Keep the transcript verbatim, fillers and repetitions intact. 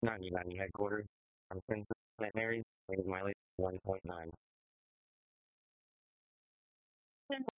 ninety-nine headquarters. I'm Princess Saint Mary's, mileage one point nine.